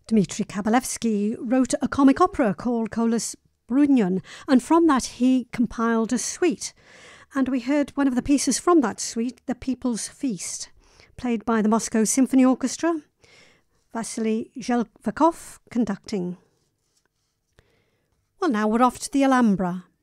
Dmitri Kabalevsky wrote a comic opera called Kolos Brunyan, and from that he compiled a suite. And we heard one of the pieces from that suite, The People's Feast, played by the Moscow Symphony Orchestra, Vasily Zhelvakov conducting. Well, now we're off to the Alhambra.